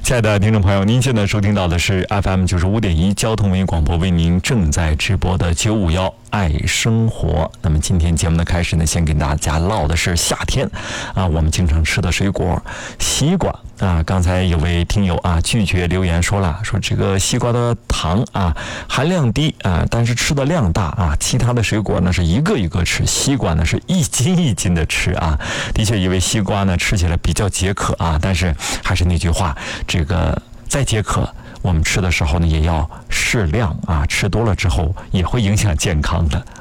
亲爱的听众朋友，您现在收听到的是 FM95.1交通文艺广播为您正在直播的951爱生活。那么今天节目的开始呢，先给大家唠的是夏天我们经常吃的水果西瓜刚才有位听友拒绝留言说了，说这个西瓜的糖含量低但是吃的量大其他的水果呢是一个一个吃，西瓜呢是一斤一斤的吃的确，因为西瓜呢吃起来比较解渴但是还是那句话，这个再解渴我们吃的时候呢也要适量吃多了之后也会影响健康的